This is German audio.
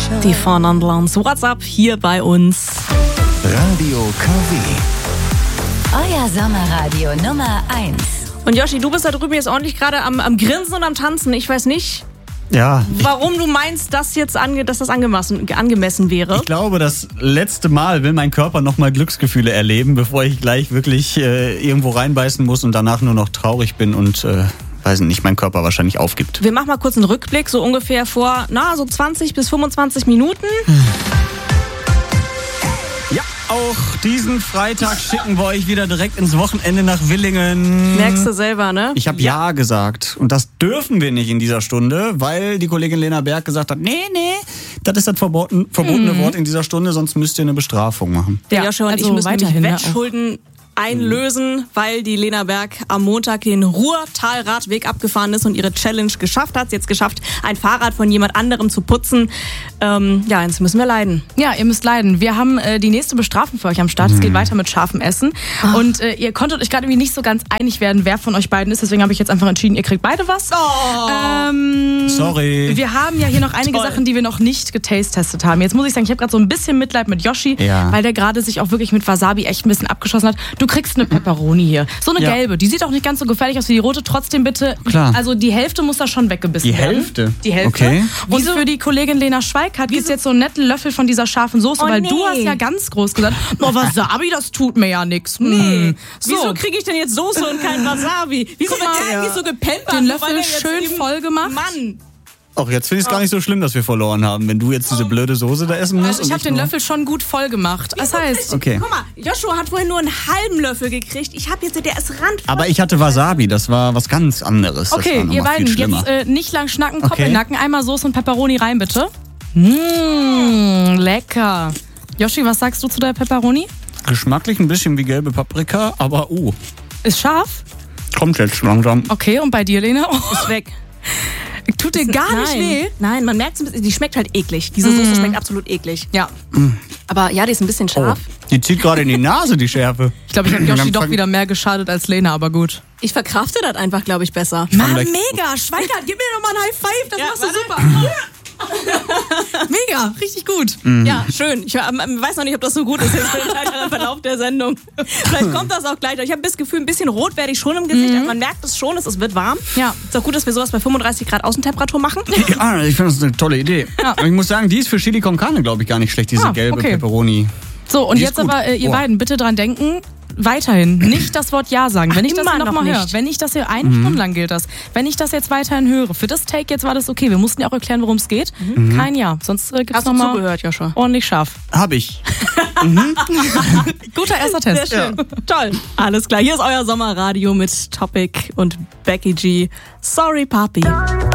Die Four Non Blondes. WhatsApp hier bei uns. Radio KW. Euer Sommerradio Nummer 1. Und Yoshi, du bist da drüben jetzt ordentlich gerade am Grinsen und am Tanzen. Ich weiß nicht, warum du meinst, dass das angemessen wäre. Ich glaube, das letzte Mal will mein Körper nochmal Glücksgefühle erleben, bevor ich gleich wirklich irgendwo reinbeißen muss und danach nur noch traurig bin und weiß nicht, mein Körper wahrscheinlich aufgibt. Wir machen mal kurz einen Rückblick, so ungefähr vor so 20 bis 25 Minuten. Ja, auch diesen Freitag schicken wir euch wieder direkt ins Wochenende nach Willingen. Merkst du selber, ne? Ich habe ja gesagt. Und das dürfen wir nicht in dieser Stunde, weil die Kollegin Lena Berg gesagt hat, nee, das ist das verbotene Wort in dieser Stunde, sonst müsst ihr eine Bestrafung machen. Der Joshua und ich müssen weiterhin Wettschulden einlösen, weil die Lena Berg am Montag den Ruhrtalradweg abgefahren ist und ihre Challenge geschafft hat. Sie hat es geschafft, ein Fahrrad von jemand anderem zu putzen. Jetzt müssen wir leiden. Ja, ihr müsst leiden. Wir haben die nächste Bestrafung für euch am Start. Es geht weiter mit scharfem Essen. Und ihr konntet euch gerade irgendwie nicht so ganz einig werden, wer von euch beiden ist. Deswegen habe ich jetzt einfach entschieden, ihr kriegt beide was. Sorry. Wir haben ja hier noch einige Sachen, die wir noch nicht getestet haben. Jetzt muss ich sagen, ich habe gerade so ein bisschen Mitleid mit Yoshi, weil der gerade sich auch wirklich mit Wasabi echt ein bisschen abgeschossen hat. Du kriegst eine Pepperoni hier. So eine gelbe. Die sieht auch nicht ganz so gefährlich aus wie die rote. Trotzdem bitte, also die Hälfte muss da schon weggebissen werden. Die Hälfte? Okay. Und für die Kollegin Lena Schweikart gibt es jetzt so einen netten Löffel von dieser scharfen Soße, weil du hast ja ganz groß gesagt, Wasabi, das tut mir ja nichts. Nee. Wieso kriege ich denn jetzt Soße und kein Wasabi? Wieso wird der eigentlich so gepempert? Den Löffel schön voll gemacht. Mann. Auch jetzt finde ich es gar nicht so schlimm, dass wir verloren haben, wenn du jetzt diese blöde Soße da essen musst. Also ich habe den Löffel schon gut voll gemacht. Das heißt... Okay. Guck mal, Joshua hat vorhin nur einen halben Löffel gekriegt. Ich habe jetzt, der ist randvoll. Aber ich hatte Wasabi, das war was ganz anderes. Okay, das war ihr beiden, viel schlimmer. jetzt nicht lang schnacken, Koppelnacken. Einmal Soße und Pepperoni rein, bitte. Lecker. Yoshi, was sagst du zu der Pepperoni? Geschmacklich ein bisschen wie gelbe Paprika, aber Ist scharf? kommt jetzt langsam. Okay, und bei dir, Lena? Ist weg. Tut dir gar nicht weh? Nein, man merkt es ein bisschen, die schmeckt halt eklig. Diese Soße schmeckt absolut eklig. Ja. Aber ja, die ist ein bisschen scharf. Die zieht gerade in die Nase, die Schärfe. Ich glaube, ich habe Yoshi doch wieder mehr geschadet als Lena, aber gut. Ich verkrafte das einfach, glaube ich, besser. Mann, mega. Schweikart, gib mir doch mal ein High Five, das machst du super. Mega, richtig gut. Ja, schön. Ich weiß noch nicht, ob das so gut ist jetzt für den weiteren Verlauf der Sendung. Vielleicht kommt das auch gleich. Ich habe das Gefühl, ein bisschen rot werde ich schon im Gesicht. Man merkt es schon, es wird warm. Ja. Ist auch gut, dass wir sowas bei 35 Grad Außentemperatur machen. Ja, ich finde das eine tolle Idee. Ja. Aber ich muss sagen, die ist für Chili con Carne, glaube ich, gar nicht schlecht, diese gelbe Pepperoni. So, und Die jetzt ist gut. aber, ihr beiden, bitte dran denken, weiterhin nicht das Wort Ja sagen. Wenn ich das immer hier noch nochmal höre, nicht. wenn ich das hier eine Stunde lang gilt das, wenn ich das jetzt weiterhin höre, für das Take jetzt war das okay. Wir mussten ja auch erklären, worum es geht. Kein Ja, sonst gibt's Hast du nochmal zugehört, Joshua? ordentlich scharf. Hab ich. Guter erster Test. Sehr schön. Toll. Alles klar. Hier ist euer Sommerradio mit Topic und Becky G. Sorry, Papi.